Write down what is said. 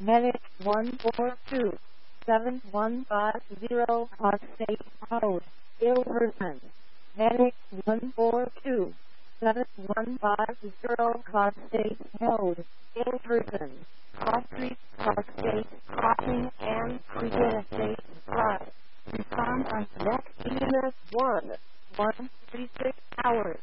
Medic 142 7150 Hot State Code, Ilverton. Medic 142 7150 Hot State Code, Ilverton. Cross Street, Park State, Crossing, and Regina State Drive. Respond on next EMS 1, 136 hours.